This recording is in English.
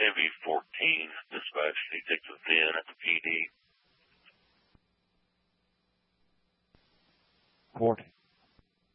Chevy 14 dispatch Detective Ben at the PD. Court